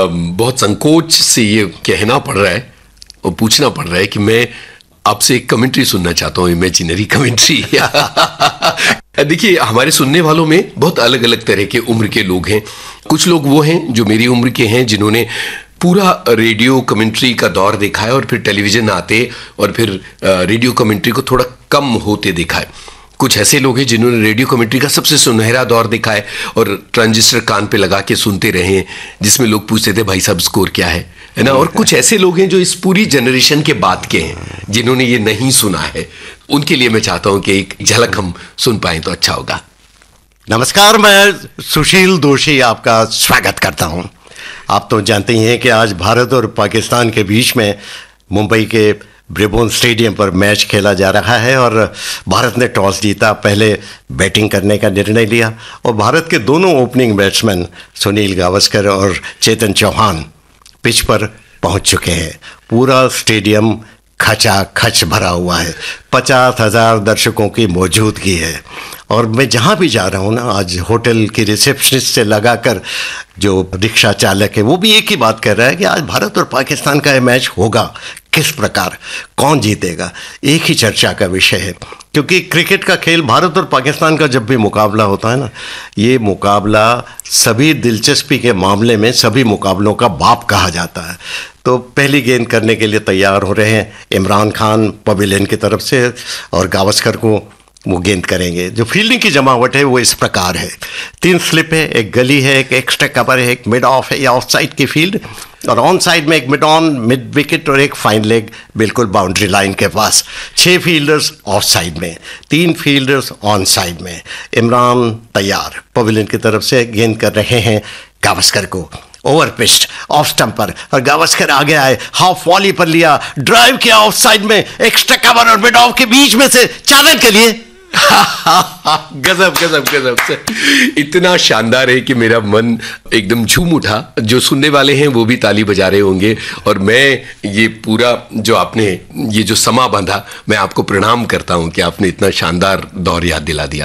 बहुत संकोच से ये कहना पड़ रहा है और पूछना पड़ रहा है कि मैं आपसे एक कमेंट्री सुनना चाहता हूँ, इमेजिनरी कमेंट्री। देखिए, हमारे सुनने वालों में बहुत अलग अलग तरह के उम्र के लोग हैं। कुछ लोग वो हैं जो मेरी उम्र के हैं, जिन्होंने पूरा रेडियो कमेंट्री का दौर देखा है और फिर टेलीविज़न आते और फिर रेडियो कमेंट्री को थोड़ा कम होते देखा है। कुछ ऐसे लोग हैं जिन्होंने रेडियो कमेंट्री का सबसे सुनहरा दौर देखा है और ट्रांजिस्टर कान पे लगा के सुनते रहे हैं, जिसमें लोग पूछते थे भाई साहब स्कोर क्या है ना। और कुछ ऐसे लोग हैं जो इस पूरी जनरेशन के बाद के हैं, जिन्होंने ये नहीं सुना है। उनके लिए मैं चाहता हूं कि एक झलक हम सुन पाएं तो अच्छा होगा। नमस्कार, मैं सुशील दोषी आपका स्वागत करता हूं। आप तो जानते ही हैं कि आज भारत और पाकिस्तान के बीच में मुंबई के ब्रिबोन स्टेडियम पर मैच खेला जा रहा है और भारत ने टॉस जीता, पहले बैटिंग करने का निर्णय लिया और भारत के दोनों ओपनिंग बैट्समैन सुनील गावस्कर और चेतन चौहान पिच पर पहुंच चुके हैं। पूरा स्टेडियम खचाखच भरा हुआ है, 50,000 दर्शकों की मौजूदगी है। और मैं जहाँ भी जा रहा हूँ ना, आज होटल की रिसेप्शनिस्ट से लगाकर जो रिक्शा चालक है, वो भी एक ही बात कर रहा है कि आज भारत और पाकिस्तान का ये मैच होगा किस प्रकार, कौन जीतेगा, एक ही चर्चा का विषय है। क्योंकि क्रिकेट का खेल, भारत और पाकिस्तान का जब भी मुकाबला होता है ना, ये मुकाबला सभी दिलचस्पी के मामले में सभी मुकाबलों का बाप कहा जाता है। तो पहली गेंद करने के लिए तैयार हो रहे हैं इमरान खान पवेलियन की तरफ से और गावस्कर को वो गेंद करेंगे। जो फील्डिंग की जमावट है वो इस प्रकार है, 3 स्लिप है, एक गली है, एक एक्स्ट्रा कवर है, एक मिड ऑफ है या ऑफ साइड की फील्ड, और ऑन साइड में एक मिड ऑन, मिड विकेट और एक फाइन लेग बिल्कुल बाउंड्री लाइन के पास। 6 फील्डर्स ऑफ साइड में, 3 फील्डर्स ऑन साइड में। इमरान तैयार, पवेलियन की तरफ से गेंद कर रहे हैं गावस्कर को, ओवर पिच्ड ऑफ स्टंप पर, और गावस्कर आगे आए, हाफ वॉली पर लिया, ड्राइव किया ऑफ साइड में, एक्स्ट्रा कवर और मिड ऑफ के बीच में से 4 रन के लिए। गजब गजब गजब से, इतना शानदार है कि मेरा मन एकदम झूम उठा। जो सुनने वाले हैं वो भी ताली बजा रहे होंगे। और मैं ये पूरा जो आपने ये जो समा बांधा, मैं आपको प्रणाम करता हूं कि आपने इतना शानदार दौर याद दिला दिया।